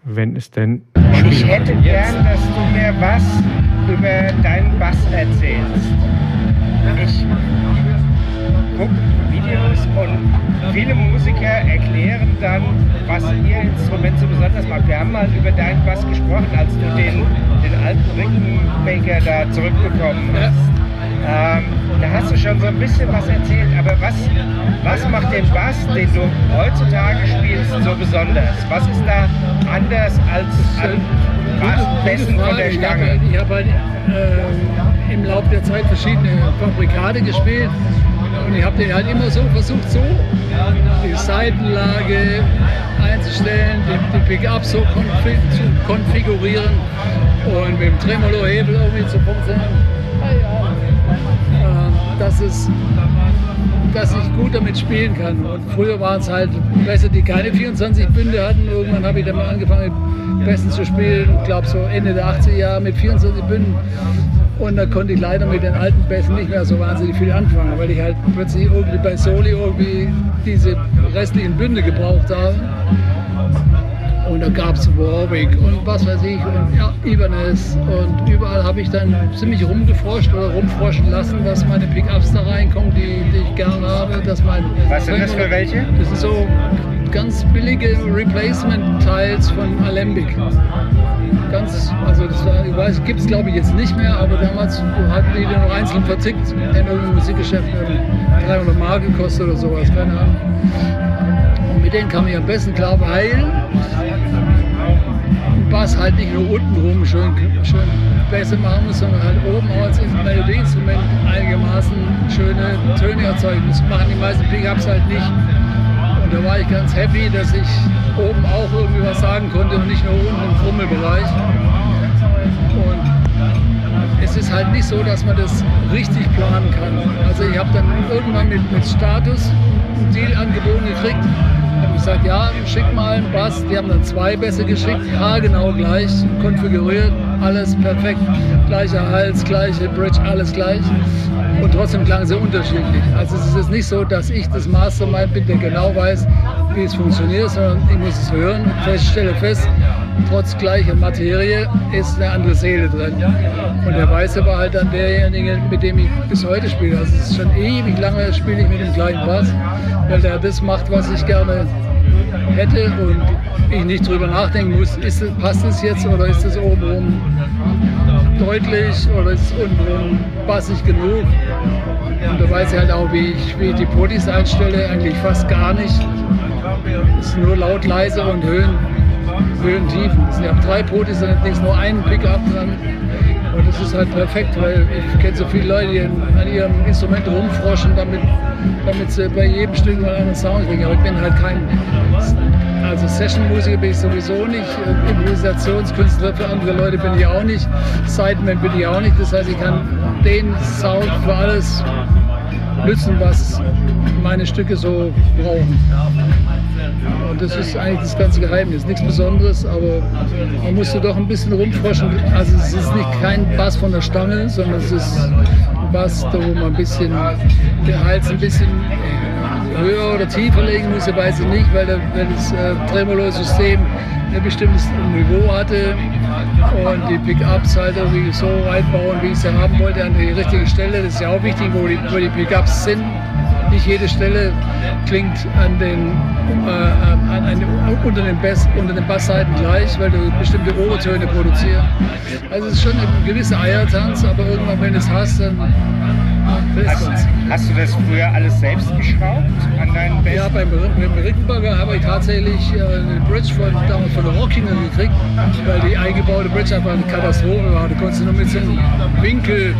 wenn es denn Ich spielt. hätte gern, dass du mir was über deinen Bass erzählst. Ich gucke Videos und viele Musiker erklären dann, was ihr Instrument so besonders macht. Wir haben mal über deinen Bass gesprochen, als du den alten Rickenbacker da zurückbekommen hast. Da hast du schon so ein bisschen was erzählt, aber was macht den Bass, den du heutzutage spielst, so besonders? Was ist da anders als an Bässen von der Stange? Ich habe halt im Laufe der Zeit verschiedene Fabrikate gespielt und ich habe den halt immer so versucht, so die Seitenlage einzustellen, die Pickup so zu konfigurieren und mit dem Tremolo-Hebel irgendwie zu funktionieren. Dass ich gut damit spielen kann. Und früher waren es halt Bässe, die keine 24 Bünde hatten. Irgendwann habe ich dann mal angefangen, Bässen zu spielen. Ich glaube so Ende der 80er Jahre mit 24 Bünden. Und da konnte ich leider mit den alten Bässen nicht mehr so wahnsinnig viel anfangen, weil ich halt plötzlich irgendwie bei Soli irgendwie diese restlichen Bünde gebraucht habe. Und da gab es Warwick und was weiß ich und ja, Ibanez und überall habe ich dann ziemlich rumgeforscht oder rumforschen lassen, dass meine Pickups da reinkommen, die ich gerne habe. Was sind das für welche? Das sind so ganz billige Replacement-Teils von Alembic. Also das war, ich weiß, gibt es glaube ich jetzt nicht mehr, aber damals hatten die den noch einzeln vertickt in irgendeinem Musikgeschäft, 300 Mark gekostet oder sowas, keine Ahnung. Und mit denen kam ich am besten klar, weil Bass halt nicht nur unten rum schön Bässe machen muss, sondern halt oben auch als Melodieinstrument einigermaßen schöne Töne erzeugen. Das machen die meisten Pickups halt nicht. Und da war ich ganz happy, dass ich oben auch irgendwie was sagen konnte und nicht nur unten im Frummelbereich. Und es ist halt nicht so, dass man das richtig planen kann. Also ich habe dann irgendwann mit Status einen Deal angeboten gekriegt. Ich habe gesagt, ja, schick mal einen Bass. Die haben dann 2 Bässe geschickt, genau gleich, konfiguriert, alles perfekt, gleicher Hals, gleiche Bridge, alles gleich. Und trotzdem klangen sie unterschiedlich. Also es ist jetzt nicht so, dass ich das Mastermind bin, der genau weiß, wie es funktioniert, sondern ich muss es hören und stelle fest, trotz gleicher Materie ist eine andere Seele drin. Und der Weiße war halt dann derjenige, mit dem ich bis heute spiele. Also es ist schon ewig lange spiele ich mit dem gleichen Bass, weil der das macht, was ich gerne hätte und ich nicht drüber nachdenken muss, passt es jetzt oder ist es obenrum deutlich oder ist es untenrum bassig genug. Und da weiß ich halt auch, wie ich die Potis einstelle, eigentlich fast gar nicht. Es ist nur laut, leise und Höhen, Tiefen. Ich habe 3 Potis, dann ist nur ein Pickup dran. Und das ist halt perfekt, weil ich kenne so viele Leute, die an ihrem Instrument rumfroschen, damit sie bei jedem Stück mal einen Sound kriegen. Aber ich bin halt also Session-Musiker bin ich sowieso nicht, Improvisationskünstler für andere Leute bin ich auch nicht, Sideman bin ich auch nicht. Das heißt, ich kann den Sound für alles nützen, was meine Stücke so brauchen. Und das ist eigentlich das ganze Geheimnis. Nichts Besonderes, aber man musste doch ein bisschen rumforschen. Also es ist nicht kein Bass von der Stange, sondern es ist ein Bass, wo man ein bisschen den Hals ein bisschen höher oder tiefer legen muss, weiß ich nicht, weil das Tremolo-System ein bestimmtes Niveau hatte und die Pickups halt irgendwie so reinbauen, wie ich sie haben wollte, an die richtige Stelle. Das ist ja auch wichtig, wo die Pickups sind. Nicht jede Stelle klingt unter den Bassseiten gleich, weil du bestimmte Obertöne produzierst. Also es ist schon ein gewisser Eiertanz, aber irgendwann, wenn du es hast, dann Hast du das früher alles selbst geschraubt an deinen Bässen? Ja, beim Rickenbacker habe ich tatsächlich eine Bridge damals von der Rockinger gekriegt, weil die eingebaute Bridge einfach eine Katastrophe war. Du konntest nur mit so einem Winkel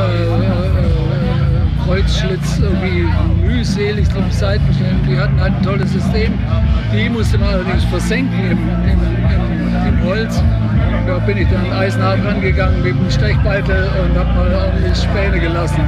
Kreuzschlitz irgendwie mühselig drauf Seiten stellen. Die hatten halt ein tolles System. Die musste man allerdings versenken im Holz. Da bin ich dann eisenhart rangegangen mit dem Stechbeitel und habe mal ordentlich Späne gelassen.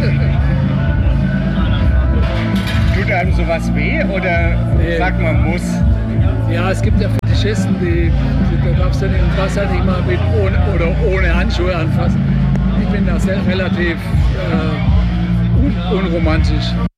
Tut einem sowas weh oder sagt man muss? Ja, es gibt ja Fetischisten, da darfst du den Bass halt nicht mal mit ohne Handschuhe anfassen. Ich bin da relativ unromantisch.